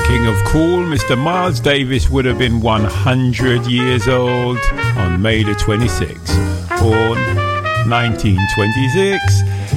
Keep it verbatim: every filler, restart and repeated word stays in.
King of Cool, Mister Miles Davis, would have been one hundred years old on May the twenty-sixth, born nineteen twenty-six.